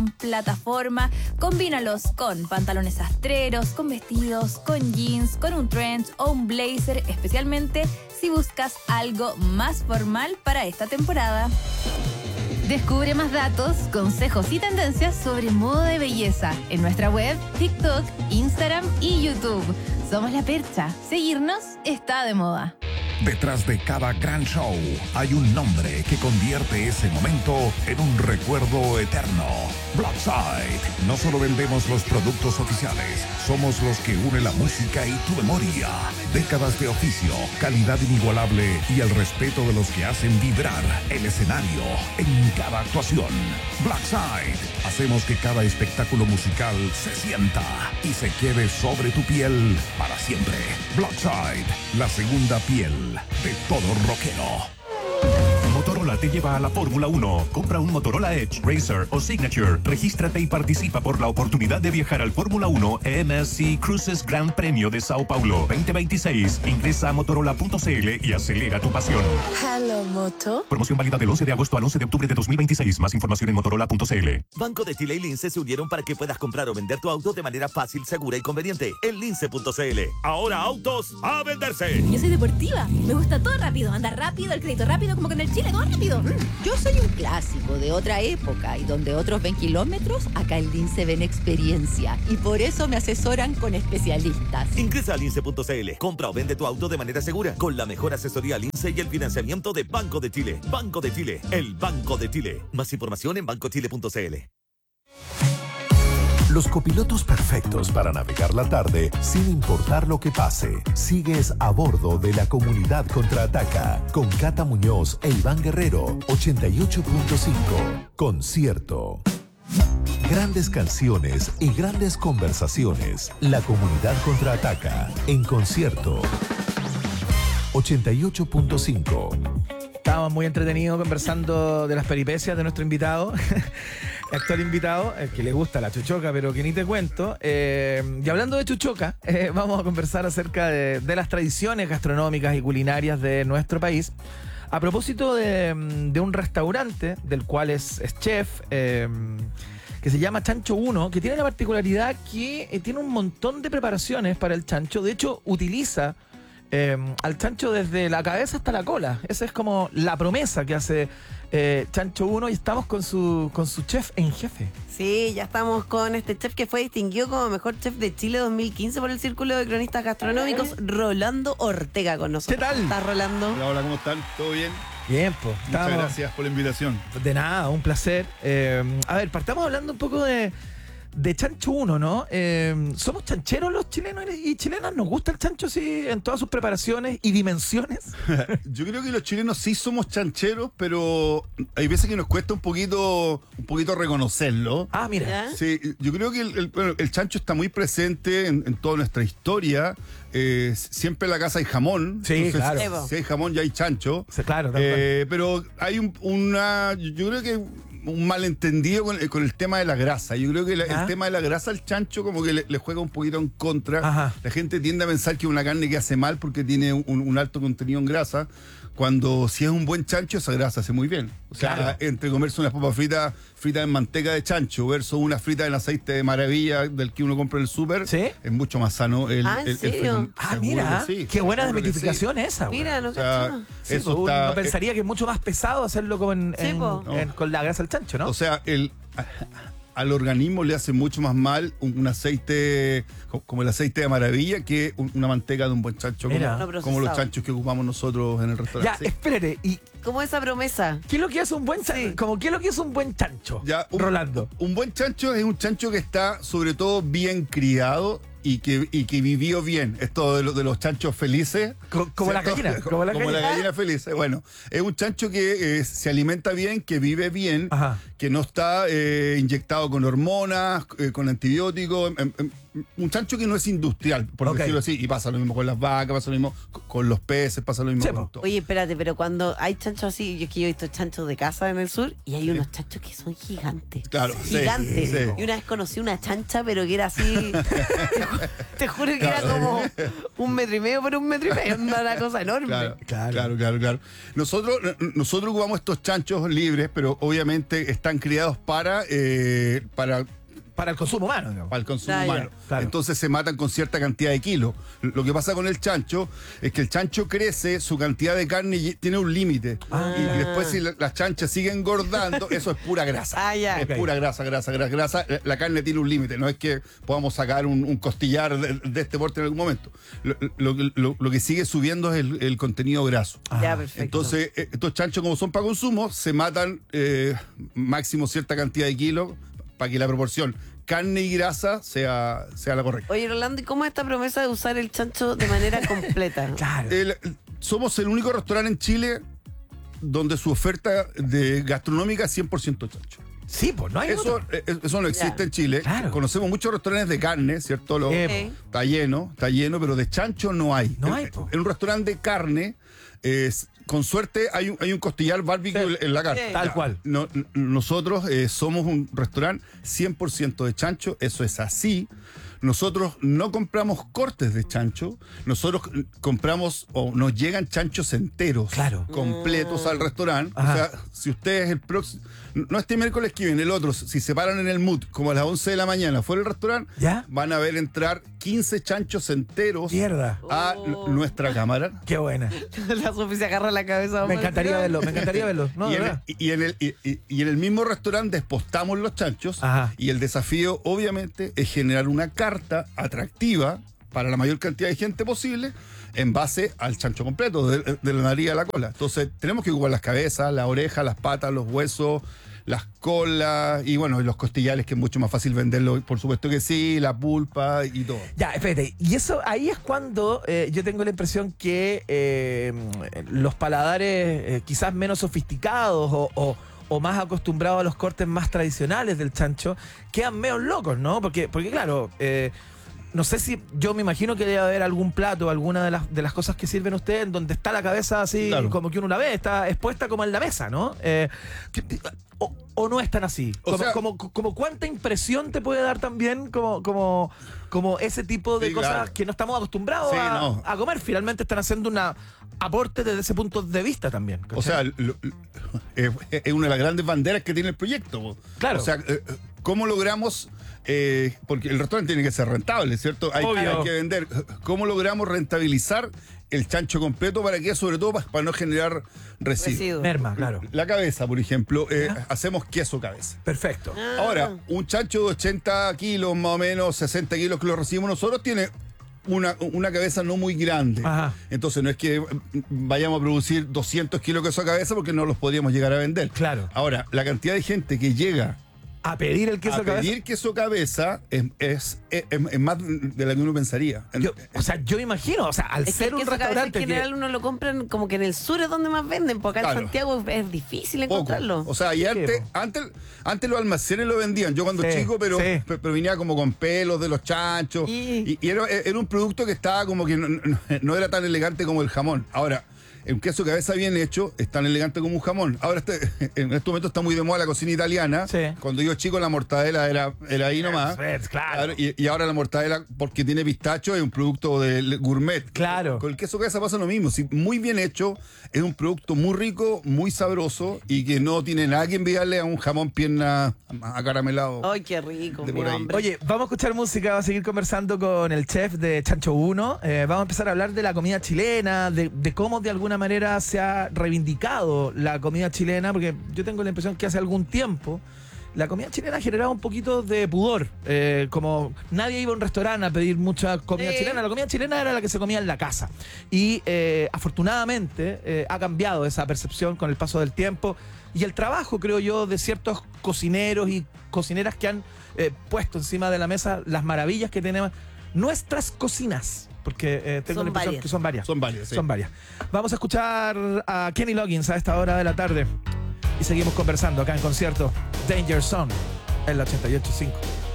tacón, plataforma. Combínalos con pantalones astreros, con vestidos, con jeans, con un trench o un blazer, especialmente si buscas algo más formal para esta temporada. Descubre más datos, consejos y tendencias sobre moda de belleza en nuestra web, TikTok, Instagram y YouTube. Somos La Percha. Seguirnos está de moda. Detrás de cada gran show hay un nombre que convierte ese momento en un recuerdo eterno. Blackside. No solo vendemos los productos oficiales, somos los que unen la música y tu memoria. Décadas de oficio, calidad inigualable y el respeto de los que hacen vibrar el escenario en cada actuación. Blackside. Hacemos que cada espectáculo musical se sienta y se quede sobre tu piel para siempre. Blackside, la segunda piel de todo rockero. Motorola te lleva a la Fórmula 1. Compra un Motorola Edge, Racer o Signature. Regístrate y participa por la oportunidad de viajar al Fórmula 1 MSC Cruises Gran Premio de Sao Paulo 2026. Ingresa a motorola.cl y acelera tu pasión. Hello, Moto. Promoción válida del 11 de agosto al 11 de octubre de 2026. Más información en motorola.cl. Banco de Chile y Lince se unieron para que puedas comprar o vender tu auto de manera fácil, segura y conveniente en lince.cl. Ahora autos a venderse. Yo soy deportiva, me gusta todo rápido, andar rápido, el crédito rápido, como que en el Chile todo rápido. Yo soy un clásico de otra época y donde otros ven kilómetros, acá en Lince ven experiencia y por eso me asesoran con especialistas. Ingresa a lince.cl. Compra o vende tu auto de manera segura con la mejor asesoría Lince y el financiamiento de Banco de Chile. Banco de Chile, el Banco de Chile. Más información en bancochile.cl. Los copilotos perfectos para navegar la tarde sin importar lo que pase. Sigues a bordo de la Comunidad Contraataca con Cata Muñoz e Iván Guerrero. 88.5. Concierto. Grandes canciones y grandes conversaciones. La Comunidad Contraataca en concierto. 88.5. Estábamos muy entretenidos conversando de las peripecias de nuestro invitado, actual invitado, el que le gusta la chuchoca, pero que ni te cuento. Y hablando de chuchoca, vamos a conversar acerca de las tradiciones gastronómicas y culinarias de nuestro país. A propósito de un restaurante del cual es chef, que se llama Chancho 1, que tiene la particularidad que tiene un montón de preparaciones para el chancho. De hecho, utiliza al chancho desde la cabeza hasta la cola. Esa es como la promesa que hace Chancho 1 y estamos con su chef en jefe. Sí, ya estamos con este chef que fue distinguido como mejor chef de Chile 2015 por el Círculo de Cronistas Gastronómicos, Rolando Ortega con nosotros. ¿Qué tal? ¿Estás, Rolando? Hola, hola, ¿cómo están? ¿Todo bien? Bien, pues. Muchas gracias por la invitación. De nada, un placer. A ver, partamos hablando un poco de Chancho 1, ¿no? ¿Somos chancheros los chilenos y chilenas? ¿Nos gusta el chancho así en todas sus preparaciones y dimensiones? Yo creo que los chilenos sí somos chancheros, pero hay veces que nos cuesta un poquito reconocerlo. Ah, mira. ¿Ya? Sí, yo creo que el chancho está muy presente en toda nuestra historia. Siempre en la casa hay jamón. Sí, entonces, claro. Si hay jamón ya hay chancho. Sí, claro, tal cual. Pero hay yo creo que un malentendido con el tema de la grasa. Yo creo que el tema de la grasa al chancho como que le juega un poquito en contra. Ajá. La gente tiende a pensar que es una carne que hace mal porque tiene un alto contenido en grasa, cuando si es un buen chancho esa grasa hace muy bien. O sea, Claro. entre comerse unas papas fritas en manteca de chancho versus una frita en aceite de maravilla del que uno compra en el súper, ¿Sí? es mucho más sano el ¿en serio? Mira, sí, qué buena seguro que desmitificación esa, güey. Mira, no O sea, cachaba. Sí, eso pues, está, uno pensaría que es mucho más pesado hacerlo con la grasa del chancho, ¿no? o sea, al organismo le hace mucho más mal un aceite como el aceite de maravilla que una manteca de un buen chancho, Mira. como los chanchos que ocupamos nosotros en el restaurante. Ya, Sí. espérate, ¿y ¿Cómo esa promesa? qué es lo que es un buen chancho? Como, ¿qué es lo que es un buen chancho? Ya, Rolando. Un buen chancho es un chancho que está sobre todo bien criado y que vivió bien. Esto de los chanchos felices. Como la ¿cierto? gallina. Como la gallina feliz. Bueno, es un chancho que se alimenta bien, que vive bien, Ajá. que no está inyectado con hormonas, con antibióticos. un chancho que no es industrial, por Ok. decirlo así. Y pasa lo mismo con las vacas, pasa lo mismo con los peces, pasa lo mismo Sí, con po. todo. Oye, espérate, pero cuando hay chanchos así, es que yo he visto chanchos de casa en el sur y hay unos chanchos que son gigantes. Claro, sí, Gigantes. sí. Y una vez conocí una chancha, pero que era así. te juro que era como 1,5 metros por 1,5 metros. Una cosa enorme. Claro. Nosotros ocupamos estos chanchos libres, pero obviamente están criados para Para el consumo humano, digamos. para el consumo Ah, ya. humano. Claro. Entonces se matan con cierta cantidad de kilos. Lo que pasa con el chancho es que el chancho crece, su cantidad de carne tiene un límite. Y después si las chanchas siguen engordando, eso es pura grasa. Ah, ya. Es Ok. pura grasa. La carne tiene un límite. No es que podamos sacar un costillar de este porte en algún momento. Lo que sigue subiendo es el contenido graso. Ya, perfecto. Entonces, estos chanchos, como son para consumo, se matan máximo cierta cantidad de kilos para que la proporción carne y grasa sea la correcta. Oye, Rolando, ¿y cómo es esta promesa de usar el chancho de manera completa? Claro. Somos el único restaurante en Chile donde su oferta de gastronómica es 100% chancho. Sí, pues no hay Eso, otro. eso no existe Ya. en Chile. Claro. Conocemos muchos restaurantes de carne, ¿cierto? Ok. Está lleno, pero de chancho no hay. No hay, po. En un restaurante de carne, con suerte hay un costillar barbecue Sí. en la carne. Sí. Tal cual. Nosotros somos un restaurante 100% de chancho, eso es así. Nosotros no compramos cortes de chancho, nosotros compramos o nos llegan chanchos enteros, Claro. completos al restaurante. Ajá. O sea, si ustedes el próximo, no este miércoles que viene, el otro, si se paran en el MUT como a las 11 de la mañana fuera del restaurante, ¿Ya? van a ver entrar 15 chanchos enteros Mierda. a nuestra cámara. Qué buena. La Sofía se agarra la cabeza. Me encantaría verlo, No, y, de en verdad. y en el mismo restaurante despostamos los chanchos. Ajá. Y el desafío, obviamente, es generar una carta atractiva para la mayor cantidad de gente posible en base al chancho completo, de la nariz a la cola. Entonces, tenemos que ocupar las cabezas, las orejas, las patas, los huesos, las colas y bueno, y los costillares, que es mucho más fácil venderlo, por supuesto que sí, la pulpa y todo. Ya, espérate. Y eso ahí es cuando yo tengo la impresión que los paladares quizás menos sofisticados o más acostumbrados a los cortes más tradicionales del chancho quedan medio locos, ¿no? Porque claro, no sé si, yo me imagino que debe haber algún plato, alguna de las cosas que sirven ustedes en donde está la cabeza así, Claro. como que uno la ve, está expuesta como en la mesa, ¿no? O no es tan así. O sea- Como cuánta impresión te puede dar también como ese tipo de Sí, cosas claro. que no estamos acostumbrados Sí, no. a comer. Finalmente están haciendo un aporte desde ese punto de vista también. ¿cachai? O sea, es una de las grandes banderas que tiene el proyecto. Po. Claro. O sea, ¿cómo logramos? Porque el restaurante tiene que ser rentable, ¿cierto? Obvio. Hay que vender. ¿Cómo logramos rentabilizar el chancho completo para que, sobre todo, para no generar residuos? Merma, claro. La cabeza, por ejemplo, hacemos queso cabeza. Perfecto. Ahora, un chancho de 80 kilos, más o menos 60 kilos que lo recibimos nosotros, tiene una cabeza no muy grande. Ajá. Entonces no es que vayamos a producir 200 kilos de queso cabeza porque no los podríamos llegar a vender. Claro. Ahora, la cantidad de gente que llega A pedir el queso a cabeza. pedir queso cabeza es más de la que uno pensaría. Yo me imagino, o sea, al Es que ser el un queso cabeza restaurante en general uno lo compran como que en el sur es donde más venden, porque acá Claro. en Santiago es difícil Poco. encontrarlo. O sea, y antes los almacenes lo vendían. Yo cuando Sí, chico, pero sí. venía como con pelos de los chanchos. Y era un producto que estaba como que no era tan elegante como el jamón. Ahora, un queso cabeza bien hecho es tan elegante como un jamón. Ahora, en este momento está muy de moda la cocina italiana. Sí. Cuando yo chico, la mortadela era ahí nomás. Claro. Y ahora la mortadela, porque tiene pistacho, es un producto de gourmet. Claro. Con el queso cabeza pasa lo mismo. Si muy bien hecho, es un producto muy rico, muy sabroso y que no tiene nada que enviarle a un jamón pierna acaramelado. Ay, qué rico, De mi por ahí. hombre. Oye, vamos a escuchar música, vamos a seguir conversando con el chef de Chancho 1. Vamos a empezar a hablar de la comida chilena, de cómo de alguna manera se ha reivindicado la comida chilena, porque yo tengo la impresión que hace algún tiempo la comida chilena generaba un poquito de pudor. Como nadie iba a un restaurante a pedir mucha comida chilena, la comida chilena era la que se comía en la casa. Y afortunadamente ha cambiado esa percepción con el paso del tiempo y el trabajo, creo yo, de ciertos cocineros y cocineras que han puesto encima de la mesa las maravillas que tenemos nuestras cocinas. Porque tengo la impresión que son varias. Son varias, sí. Son varias. Vamos a escuchar a Kenny Loggins a esta hora de la tarde. Y seguimos conversando acá en concierto Danger Zone en la 88.5.